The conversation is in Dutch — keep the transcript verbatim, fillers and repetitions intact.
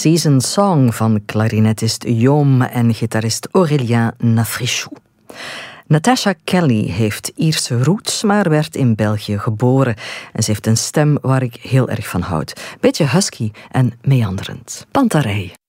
Season Song van klarinetist Yom en gitarist Aurélien Nafrichou. Natasha Kelly heeft Ierse roots, maar werd in België geboren. En ze heeft een stem waar ik heel erg van houd. Beetje husky en meanderend. Pantarei.